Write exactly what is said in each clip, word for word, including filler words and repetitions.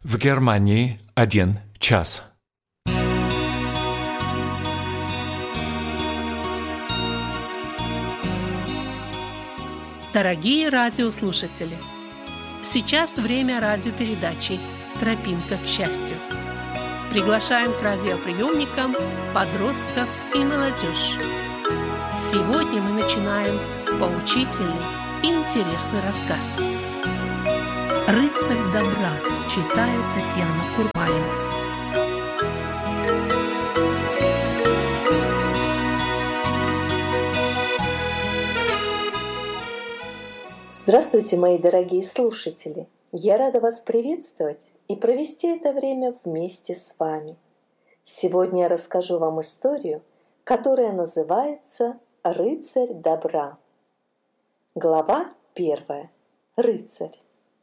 В Германии один час. Дорогие радиослушатели, сейчас время радиопередачи «Тропинка к счастью». Приглашаем к радиоприемникам подростков и молодежь. Сегодня мы начинаем поучительный и интересный рассказ. «Рыцарь добра» читает Татьяна Курбаева. Здравствуйте, мои дорогие слушатели! Я рада вас приветствовать и провести это время вместе с вами. Сегодня я расскажу вам историю, которая называется «Рыцарь добра». Глава первая. Рыцарь.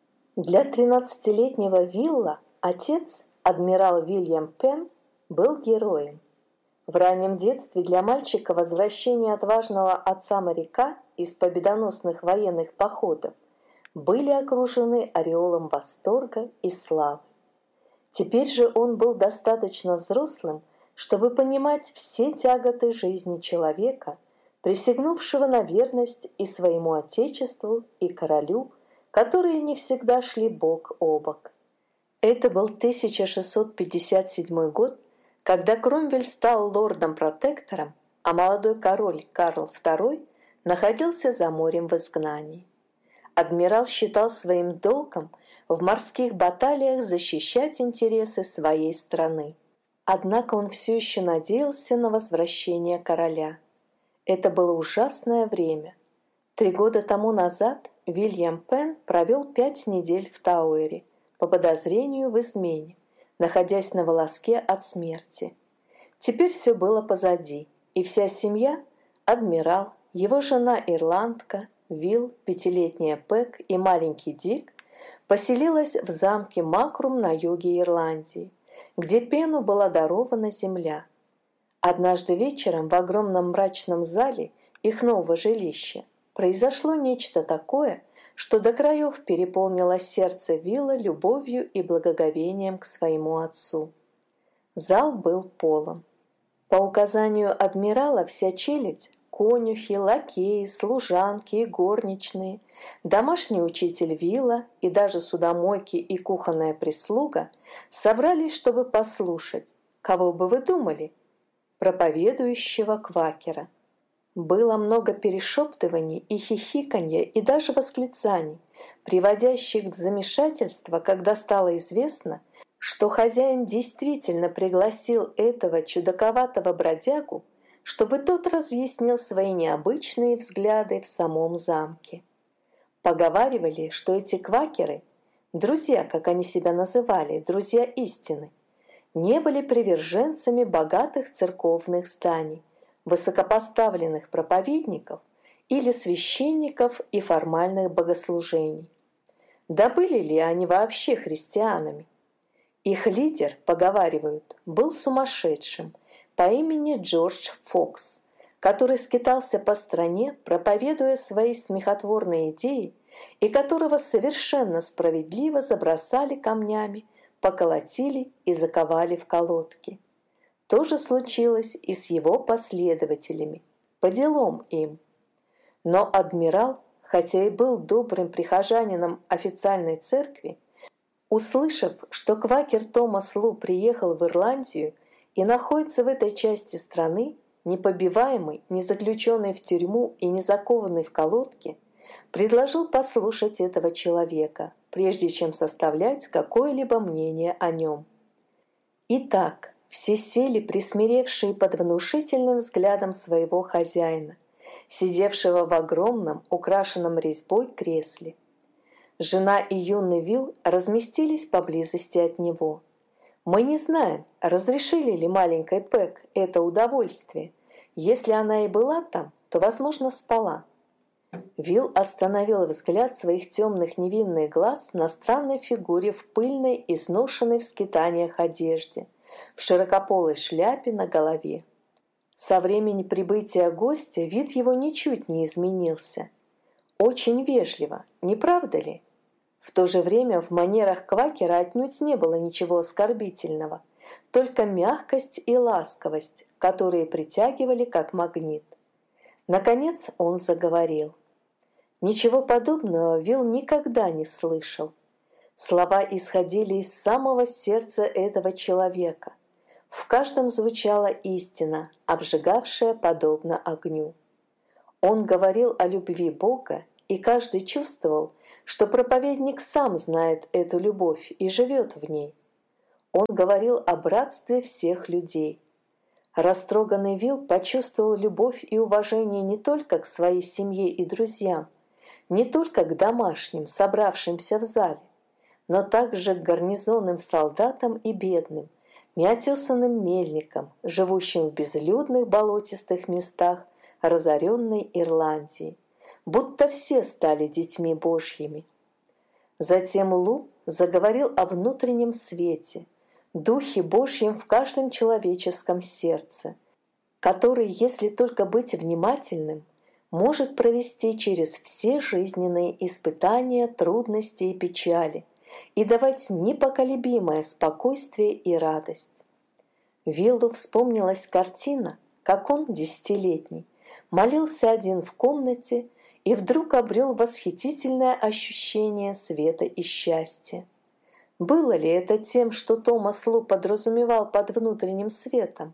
Для тринадцатилетнего Вилла отец, адмирал Вильям Пенн, был героем. В раннем детстве для мальчика возвращение отважного отца-моряка из победоносных военных походов были окружены ореолом восторга и славы. Теперь же он был достаточно взрослым, чтобы понимать все тяготы жизни человека, присягнувшего на верность и своему отечеству, и королю, которые не всегда шли бок о бок. Это был тысяча шестьсот пятьдесят седьмой год, когда Кромвель стал лордом-протектором, а молодой король Карл второй находился за морем в изгнании. Адмирал считал своим долгом в морских баталиях защищать интересы своей страны. Однако он все еще надеялся на возвращение короля. Это было ужасное время. Три года тому назад Вильям Пенн провел пять недель в Тауэре по подозрению в измене, находясь на волоске от смерти. Теперь все было позади, и вся семья – адмирал, его жена-ирландка, Вилл, пятилетняя Пэг и маленький Дик – поселилась в замке Макрум на юге Ирландии, где Пенну была дарована земля. Однажды вечером в огромном мрачном зале их нового жилища произошло нечто такое, что до краев переполнило сердце Вилла любовью и благоговением к своему отцу. Зал был полон. По указанию адмирала вся челядь – конюхи, лакеи, служанки и горничные, домашний учитель Вилла и даже судомойки и кухонная прислуга собрались, чтобы послушать, кого бы вы думали, проповедующего квакера. Было много перешептываний и хихиканья, и даже восклицаний, приводящих к замешательству, когда стало известно, что хозяин действительно пригласил этого чудаковатого бродягу, чтобы тот разъяснил свои необычные взгляды в самом замке. Поговаривали, что эти квакеры, друзья, как они себя называли, друзья истины, не были приверженцами богатых церковных зданий, высокопоставленных проповедников или священников и формальных богослужений. Да были ли они вообще христианами? Их лидер, поговаривают, был сумасшедшим по имени Джордж Фокс, который скитался по стране, проповедуя свои смехотворные идеи, и которого совершенно справедливо забросали камнями, поколотили и заковали в колодки. То же случилось и с его последователями, по делам им. Но адмирал, хотя и был добрым прихожанином официальной церкви, услышав, что квакер Томас Лу приехал в Ирландию и находится в этой части страны, не побиваемый, не заключенный в тюрьму и не закованный в колодки, предложил послушать этого человека, прежде чем составлять какое-либо мнение о нем. Итак, все сели, присмиревшие под внушительным взглядом своего хозяина, сидевшего в огромном, украшенном резьбой кресле. Жена и юный Вилл разместились поблизости от него. Мы не знаем, разрешили ли маленькой Пэг это удовольствие. Если она и была там, то, возможно, спала. Вилл остановил взгляд своих темных невинных глаз на странной фигуре в пыльной, изношенной в скитаниях одежде, в широкополой шляпе на голове. Со времени прибытия гостя вид его ничуть не изменился. Очень вежливо, не правда ли? В то же время в манерах квакера отнюдь не было ничего оскорбительного, только мягкость и ласковость, которые притягивали как магнит. Наконец он заговорил. Ничего подобного Вилл никогда не слышал. Слова исходили из самого сердца этого человека. В каждом звучала истина, обжигавшая подобно огню. Он говорил о любви Бога, и каждый чувствовал, что проповедник сам знает эту любовь и живет в ней. Он говорил о братстве всех людей. Растроганный Вилл почувствовал любовь и уважение не только к своей семье и друзьям, не только к домашним, собравшимся в зале, но также к гарнизонным солдатам и бедным, неотесанным мельникам, живущим в безлюдных болотистых местах разоренной Ирландии, будто все стали детьми Божьими. Затем Лу заговорил о внутреннем свете, Духе Божьем в каждом человеческом сердце, который, если только быть внимательным, может провести через все жизненные испытания, трудности и печали и давать непоколебимое спокойствие и радость. Виллу вспомнилась картина, как он, десятилетний, молился один в комнате и вдруг обрел восхитительное ощущение света и счастья. Было ли это тем, что Томас Лу подразумевал под внутренним светом?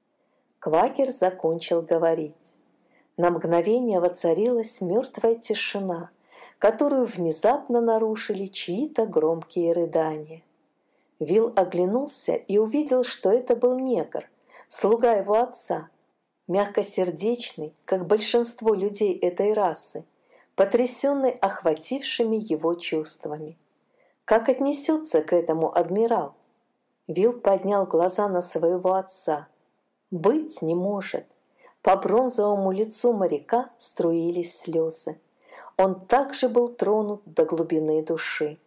Квакер закончил говорить. На мгновение воцарилась мертвая тишина, которую внезапно нарушили чьи-то громкие рыдания. Вилл оглянулся и увидел, что это был негр, слуга его отца, мягкосердечный, как большинство людей этой расы, потрясенный охватившими его чувствами. Как отнесется к этому адмирал? Вилл поднял глаза на своего отца. Быть не может. По бронзовому лицу моряка струились слезы. Он также был тронут до глубины души.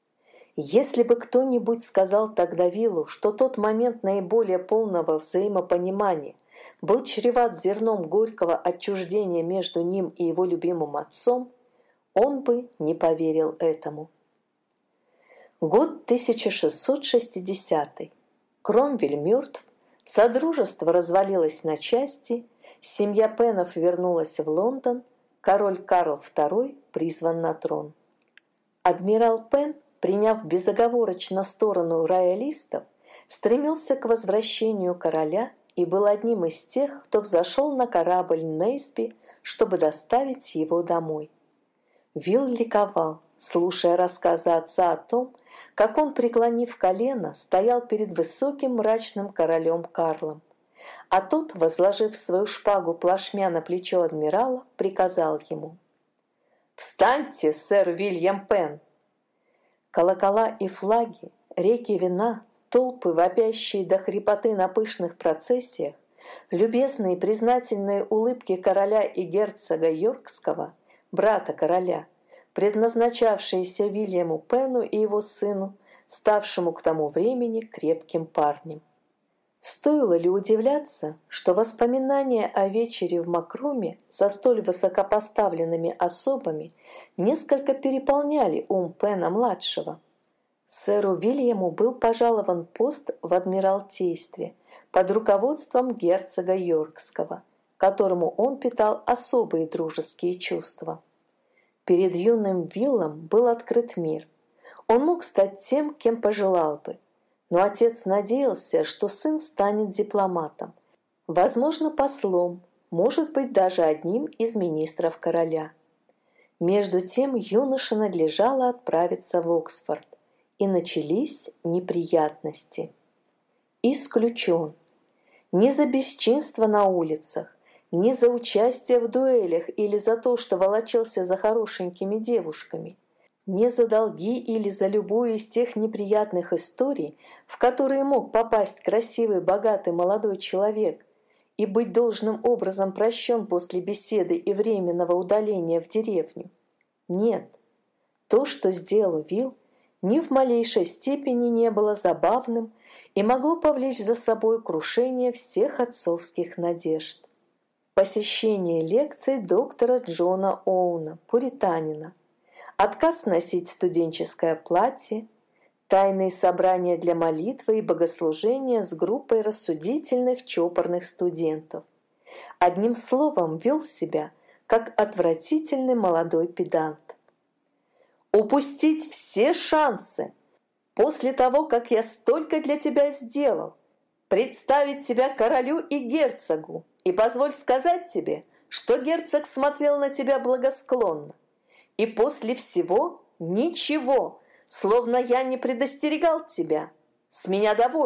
Если бы кто-нибудь сказал тогда Виллу, что тот момент наиболее полного взаимопонимания был чреват зерном горького отчуждения между ним и его любимым отцом, он бы не поверил этому. Год тысяча шестьсот шестидесятый. Кромвель мертв, содружество развалилось на части, семья Пеннов вернулась в Лондон, король Карл второй призван на трон. Адмирал Пенн, приняв безоговорочно сторону роялистов, стремился к возвращению короля и был одним из тех, кто взошел на корабль Нейсби, чтобы доставить его домой. Вилл ликовал, слушая рассказы отца о том, как он, преклонив колено, стоял перед высоким мрачным королем Карлом, а тот, возложив свою шпагу плашмя на плечо адмирала, приказал ему: «Встаньте, сэр Вильям Пенн!» Колокола и флаги, реки вина, толпы, вопящие до хрипоты на пышных процессиях, любезные и признательные улыбки короля и герцога Йоркского, брата короля, предназначавшиеся Вильяму Пенну и его сыну, ставшему к тому времени крепким парнем. Стоило ли удивляться, что воспоминания о вечере в Макроме со столь высокопоставленными особами несколько переполняли ум Пенна-младшего? Сэру Вильяму был пожалован пост в Адмиралтействе под руководством герцога Йоркского, которому он питал особые дружеские чувства. Перед юным Виллом был открыт мир. Он мог стать тем, кем пожелал бы. Но отец надеялся, что сын станет дипломатом, возможно, послом, может быть, даже одним из министров короля. Между тем юноше надлежало отправиться в Оксфорд, и начались неприятности. Исключен. Ни за бесчинство на улицах, ни за участие в дуэлях или за то, что волочился за хорошенькими девушками, не за долги или за любую из тех неприятных историй, в которые мог попасть красивый, богатый молодой человек и быть должным образом прощен после беседы и временного удаления в деревню. Нет, то, что сделал Вилл, ни в малейшей степени не было забавным и могло повлечь за собой крушение всех отцовских надежд. Посещение лекций доктора Джона Оуна, пуританина, отказ носить студенческое платье, тайные собрания для молитвы и богослужения с группой рассудительных чопорных студентов. Одним словом, вел себя, как отвратительный молодой педант. Упустить все шансы после того, как я столько для тебя сделал, представить тебя королю и герцогу, и позволь сказать тебе, что герцог смотрел на тебя благосклонно. И после всего ничего, словно я не предостерегал тебя. С меня довольно.